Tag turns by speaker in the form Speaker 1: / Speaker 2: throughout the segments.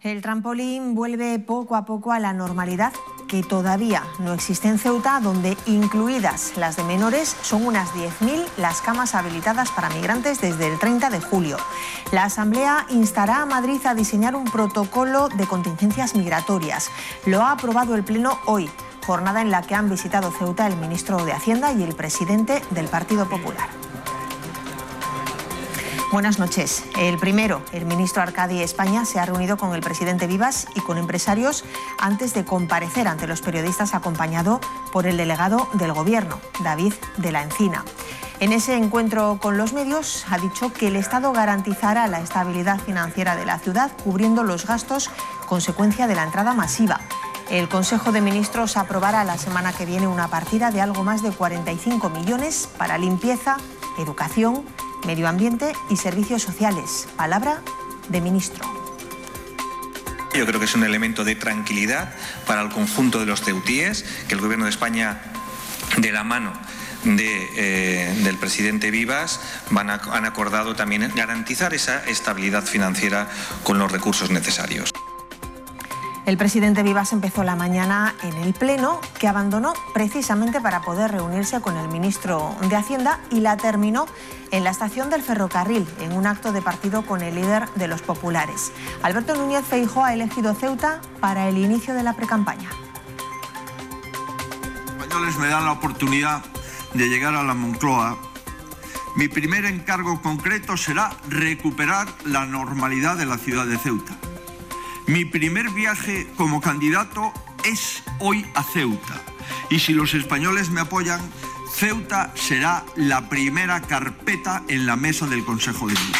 Speaker 1: El trampolín vuelve poco a poco a la normalidad que todavía no existe en Ceuta, donde, incluidas las de menores, son unas 10.000 las camas habilitadas para migrantes desde el 30 de julio. La Asamblea instará a Madrid a diseñar un protocolo de contingencias migratorias. Lo ha aprobado el Pleno hoy, jornada en la que han visitado Ceuta el ministro de Hacienda y el presidente del Partido Popular. Buenas noches. El ministro Arcadi España, se ha reunido con el presidente Vivas y con empresarios antes de comparecer ante los periodistas, acompañado por el delegado del Gobierno, David de la Encina. En ese encuentro con los medios ha dicho que el Estado garantizará la estabilidad financiera de la ciudad, cubriendo los gastos consecuencia de la entrada masiva. El Consejo de Ministros aprobará la semana que viene una partida de algo más de 45 millones para limpieza, educación, medio ambiente y servicios sociales. Palabra de ministro.
Speaker 2: Yo creo que es un elemento de tranquilidad para el conjunto de los ceutíes, que el Gobierno de España, de la mano del presidente Vivas, han acordado también garantizar esa estabilidad financiera con los recursos necesarios.
Speaker 1: El presidente Vivas empezó la mañana en el Pleno, que abandonó precisamente para poder reunirse con el ministro de Hacienda, y la terminó en la estación del ferrocarril, en un acto de partido con el líder de los populares. Alberto Núñez Feijóo ha elegido Ceuta para el inicio de la precampaña.
Speaker 3: Los españoles me dan la oportunidad de llegar a la Moncloa. Mi primer encargo concreto será recuperar la normalidad de la ciudad de Ceuta. Mi primer viaje como candidato es hoy a Ceuta. Y si los españoles me apoyan, Ceuta será la primera carpeta en la mesa del Consejo de Ministros.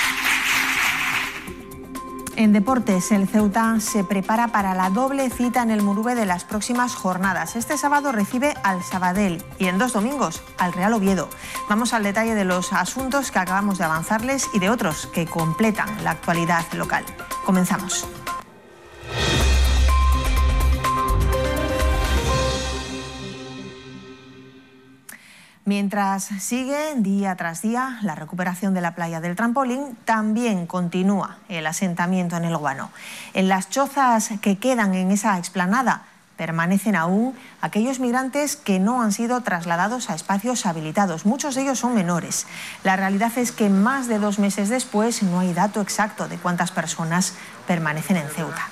Speaker 1: En deportes, el Ceuta se prepara para la doble cita en el Murube de las próximas jornadas. Este sábado recibe al Sabadell y en 2 domingos al Real Oviedo. Vamos al detalle de los asuntos que acabamos de avanzarles y de otros que completan la actualidad local. Comenzamos. Mientras sigue día tras día la recuperación de la playa del Trampolín, también continúa el asentamiento en el Guano. En las chozas que quedan en esa explanada permanecen aún aquellos migrantes que no han sido trasladados a espacios habilitados. Muchos de ellos son menores. La realidad es que más de 2 meses después no hay dato exacto de cuántas personas permanecen en Ceuta.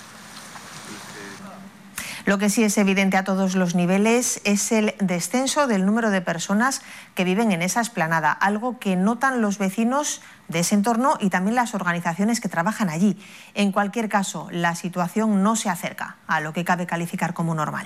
Speaker 1: Lo que sí es evidente a todos los niveles es el descenso del número de personas que viven en esa explanada, algo que notan los vecinos de ese entorno y también las organizaciones que trabajan allí. En cualquier caso, la situación no se acerca a lo que cabe calificar como normal.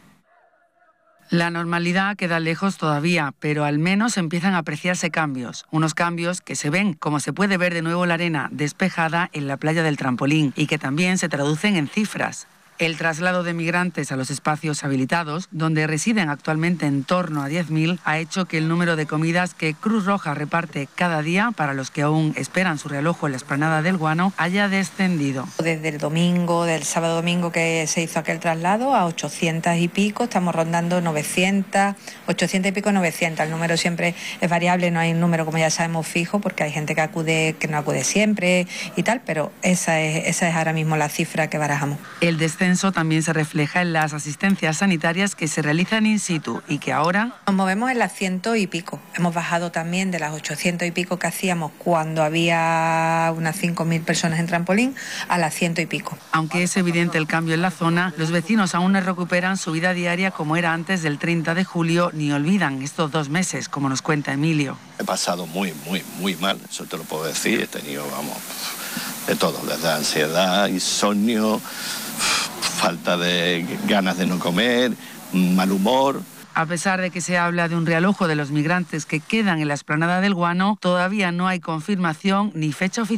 Speaker 4: La normalidad queda lejos todavía, pero al menos empiezan a apreciarse cambios. Unos cambios que se ven, como se puede ver de nuevo la arena despejada en la playa del Trampolín, y que también se traducen en cifras. El traslado de migrantes a los espacios habilitados, donde residen actualmente en torno a 10.000, ha hecho que el número de comidas que Cruz Roja reparte cada día para los que aún esperan su realojo en la explanada del Guano haya descendido.
Speaker 5: Desde el domingo, del sábado domingo que se hizo aquel traslado, a 800 y pico, estamos rondando 900, 800 y pico, 900. El número siempre es variable, no hay un número, como ya sabemos, fijo, porque hay gente que no acude siempre y tal, pero esa es ahora mismo la cifra que barajamos.
Speaker 4: El descenso también se refleja en las asistencias sanitarias que se realizan in situ y que ahora
Speaker 5: nos movemos en las 100 y pico. Hemos bajado también de las 800 y pico que hacíamos cuando había unas 5.000 personas en Trampolín a las 100 y pico.
Speaker 4: Aunque es evidente el cambio en la zona, los vecinos aún no recuperan su vida diaria como era antes del 30 de julio, ni olvidan estos 2 meses, como nos cuenta Emilio.
Speaker 6: He pasado muy mal, eso te lo puedo decir. He tenido, de todo, desde ansiedad, insomnio, falta de ganas de no comer, mal humor.
Speaker 4: A pesar de que se habla de un realojo de los migrantes que quedan en la explanada del Guano, todavía no hay confirmación ni fecha oficial.